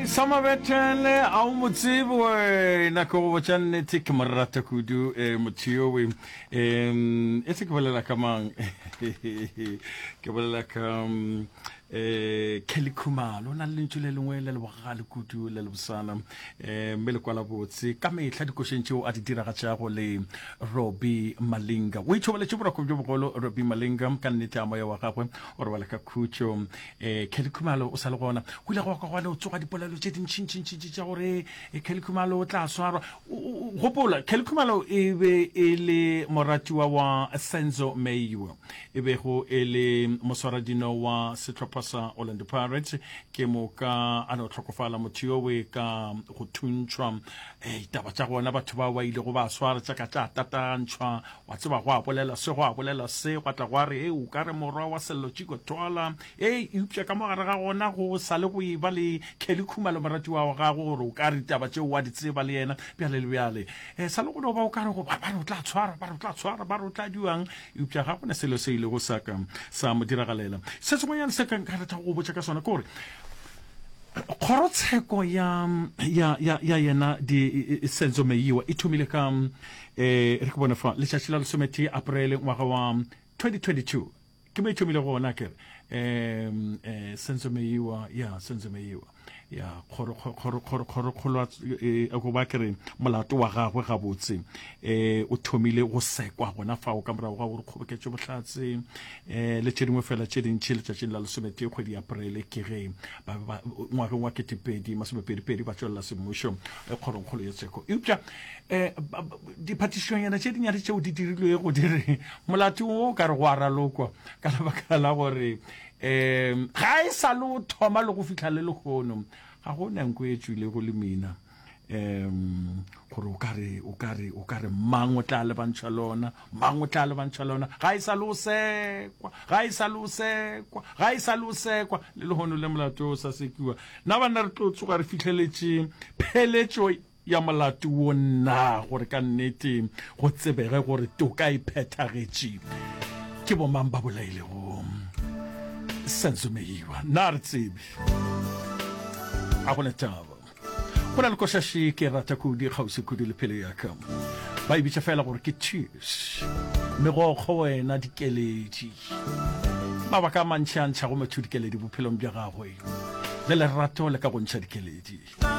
Samavechane au mutsibu na ko chane tik marata kudu mutiowe etikwala kama kebala kam kelikuma lona lentshule lengwe le lebogale kudu le lebosana mbele kwala botse ka metlha dikoshentšeo a di dira ga tšago le Robbie Malinga we tšhobele tšhobora go bogolo Robbie Malinga ka nnete a moya wa gagwe o re bala ka khutšo kelikumalo o sa le gona go ile go ka gwa le o tsoga dipolelo tše dintšintšintši tša gore kelikumalo o tla swarwa gopola kelikumalo e be e le moratiwa wa Senzo Meyiwa e be go e le moswaradino wa setlhopha sa Orlando Pirates ke mo ka ano tlhokofala motho we ka go thuntšwa taba tša gona batho ba ile go ba swara tša ka tša tatantšhwa wa tseba go a bolela se go tla go re o ka re morwa wa sello tšiko twala upša ka mogare ga gona go sa le go iba le Kelikumalo morati wa gago gore o ka re taba tšeo wa di tseba le yena bjale le bjale sa le go no ba o ka re go ba re tla tshwara ba re tla diwang upša ga gona selo se ile go saka sa mo diragalela se sengwenyane se ka nka rata go botša ka sona kore kgorotsheko ya yena di Senzo Meyiwa e thomile ka re ke bona fa letšatši la lesomete Aprele ngwaga wa 2022 ke me thomile gona kere Senzo Meyiwa ya go ba kere molato wa gagwe ga botse o thomile go sekwa gona fa o ka morago ga gore kgoboketšo bohlatse le tše dingwe fela tše dintšhi letšatšing la lesomete kgwedi ya Aprele ke ge ngwageng wa 2022 ba tšwelela semmušo kgoronkgolo ya tsheko eupša diphatišonyana tše dinyadi tšeo di dirilwe go dire molato o ka re go a ralokwa ka lebaka la gore ga e sa le o thoma le go fitlha le lekgono ga go nanko e tswile go le mina gore o ka re mang o tla lebantšha lona ga e sa le o sekwa le lehono le molato o sa sekiwa na bana re tlo tsoga re fitlheletše pheletšo ya molato o na gore ka nnete go tsebege gore toka e phethagetše ke bomang ba bolailego Senzo Meyiwa na re tsebe a gona taba go na le košaši ke rata kudi kgausi kudi le phele ya ka ba e bitša fela gore ke cheers megokgo wena dikeledi mabaka a mantšha go metho dikeledi bophelong bja gagwe le lerato le ka go ntšha dikeledi